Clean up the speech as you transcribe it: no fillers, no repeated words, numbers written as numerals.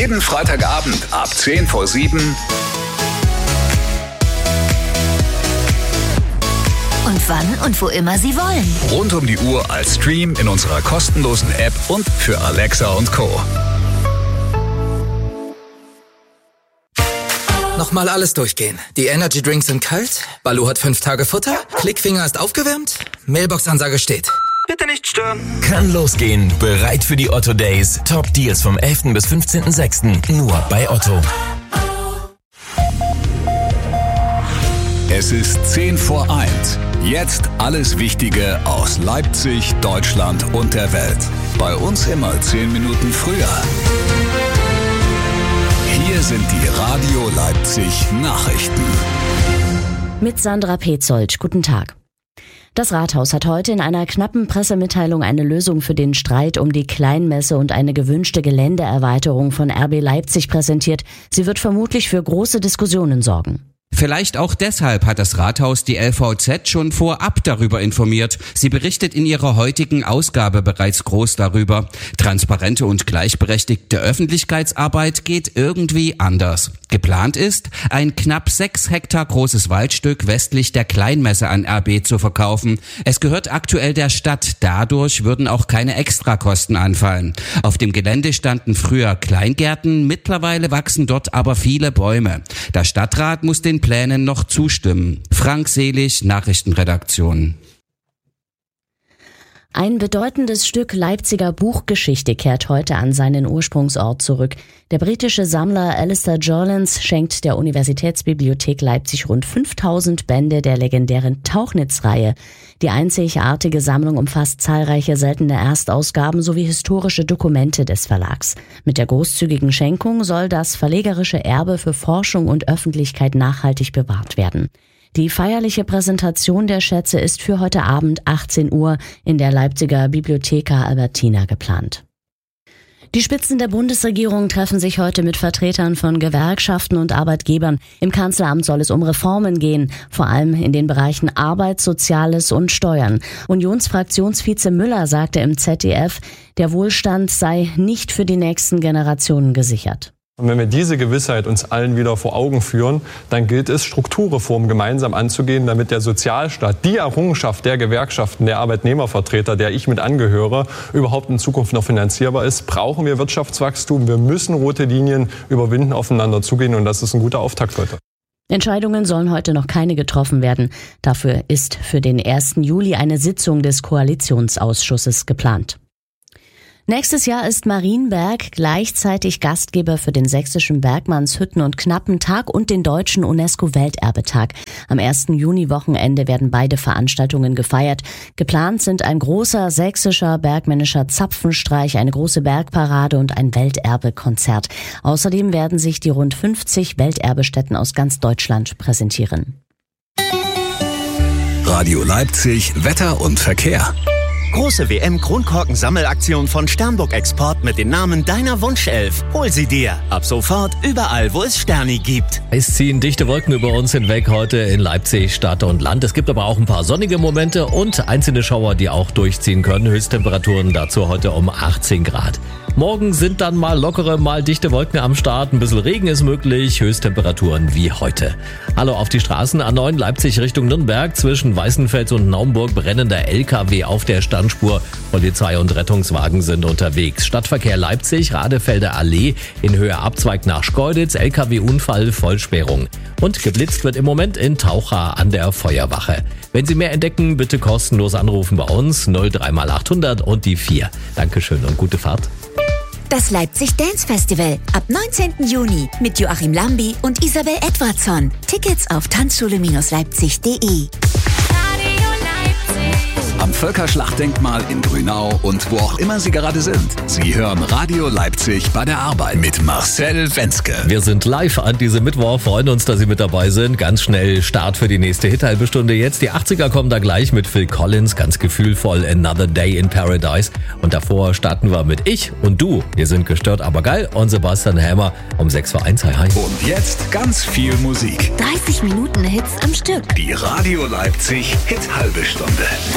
Jeden Freitagabend ab 6:50. Und wann und wo immer Sie wollen. Rund um die Uhr als Stream in unserer kostenlosen App und für Alexa und Co. Nochmal alles durchgehen. Die Energy Drinks sind kalt, Balu hat 5 Tage Futter, Klickfinger ist aufgewärmt, Mailbox-Ansage steht. Bitte nicht stören. Kann losgehen. Bereit für die Otto Days. Top Deals vom 11. bis 15.06. Nur bei Otto. Es ist 1:10. Jetzt alles Wichtige aus Leipzig, Deutschland und der Welt. Bei uns immer 10 Minuten früher. Hier sind die Radio Leipzig Nachrichten. Mit Sandra Petzold. Guten Tag. Das Rathaus hat heute in einer knappen Pressemitteilung eine Lösung für den Streit um die Kleinmesse und eine gewünschte Geländeerweiterung von RB Leipzig präsentiert. Sie wird vermutlich für große Diskussionen sorgen. Vielleicht auch deshalb hat das Rathaus die LVZ schon vorab darüber informiert. Sie berichtet in ihrer heutigen Ausgabe bereits groß darüber. Transparente und gleichberechtigte Öffentlichkeitsarbeit geht irgendwie anders. Geplant ist, ein knapp 6 Hektar großes Waldstück westlich der Kleinmesse an RB zu verkaufen. Es gehört aktuell der Stadt. Dadurch würden auch keine Extrakosten anfallen. Auf dem Gelände standen früher Kleingärten. Mittlerweile wachsen dort aber viele Bäume. Der Stadtrat muss den Plänen noch zustimmen. Frank Selig, Nachrichtenredaktion. Ein bedeutendes Stück Leipziger Buchgeschichte kehrt heute an seinen Ursprungsort zurück. Der britische Sammler Alistair Jorlans schenkt der Universitätsbibliothek Leipzig rund 5000 Bände der legendären Tauchnitz-Reihe. Die einzigartige Sammlung umfasst zahlreiche seltene Erstausgaben sowie historische Dokumente des Verlags. Mit der großzügigen Schenkung soll das verlegerische Erbe für Forschung und Öffentlichkeit nachhaltig bewahrt werden. Die feierliche Präsentation der Schätze ist für heute Abend 18 Uhr in der Leipziger Bibliotheca Albertina geplant. Die Spitzen der Bundesregierung treffen sich heute mit Vertretern von Gewerkschaften und Arbeitgebern. Im Kanzleramt soll es um Reformen gehen, vor allem in den Bereichen Arbeit, Soziales und Steuern. Unionsfraktionsvize Müller sagte im ZDF, der Wohlstand sei nicht für die nächsten Generationen gesichert. Und wenn wir diese Gewissheit uns allen wieder vor Augen führen, dann gilt es, Strukturreformen gemeinsam anzugehen, damit der Sozialstaat, die Errungenschaft der Gewerkschaften, der Arbeitnehmervertreter, der ich mit angehöre, überhaupt in Zukunft noch finanzierbar ist. Brauchen wir Wirtschaftswachstum. Wir müssen rote Linien überwinden, aufeinander zugehen, und das ist ein guter Auftakt heute. Entscheidungen sollen heute noch keine getroffen werden. Dafür ist für den 1. Juli eine Sitzung des Koalitionsausschusses geplant. Nächstes Jahr ist Marienberg gleichzeitig Gastgeber für den sächsischen Bergmannshütten- und Knappentag und den deutschen UNESCO-Welterbetag. Am 1. Juni-Wochenende werden beide Veranstaltungen gefeiert. Geplant sind ein großer sächsischer bergmännischer Zapfenstreich, eine große Bergparade und ein Welterbekonzert. Außerdem werden sich die rund 50 Welterbestätten aus ganz Deutschland präsentieren. Radio Leipzig, Wetter und Verkehr. Große WM-Kronkorken-Sammelaktion von Sternburg Export mit dem Namen deiner Wunschelf. Hol sie dir. Ab sofort überall, wo es Sterni gibt. Es ziehen dichte Wolken über uns hinweg heute in Leipzig, Stadt und Land. Es gibt aber auch ein paar sonnige Momente und einzelne Schauer, die auch durchziehen können. Höchsttemperaturen dazu heute um 18 Grad. Morgen sind dann mal lockere, mal dichte Wolken am Start. Ein bisschen Regen ist möglich. Höchsttemperaturen wie heute. Hallo auf die Straßen. A9 Leipzig Richtung Nürnberg. Zwischen Weißenfels und Naumburg brennender LKW auf der Standspur. Polizei und Rettungswagen sind unterwegs. Stadtverkehr Leipzig, Radefelder Allee. In Höhe Abzweig nach Schkeuditz. LKW-Unfall, Vollsperrung. Und geblitzt wird im Moment in Taucha an der Feuerwache. Wenn Sie mehr entdecken, bitte kostenlos anrufen bei uns. 03x800 und die 4. Dankeschön und gute Fahrt. Das Leipzig Dance Festival ab 19. Juni mit Joachim Lambi und Isabel Edwardsson. Tickets auf tanzschule-leipzig.de. Am Völkerschlachtdenkmal in Grünau und wo auch immer Sie gerade sind. Sie hören Radio Leipzig bei der Arbeit mit Marcel Wenzke. Wir sind live an diesem Mittwoch, freuen uns, dass Sie mit dabei sind. Ganz schnell Start für die nächste Hit-Halbe-Stunde jetzt. Die 80er kommen da gleich mit Phil Collins, ganz gefühlvoll, Another Day in Paradise. Und davor starten wir mit Ich und Du. Wir sind gestört, aber geil. Und Sebastian Hämer um 6:01. Hi. Und jetzt ganz viel Musik. 30 Minuten Hits am Stück. Die Radio Leipzig Hit-Halbe-Stunde.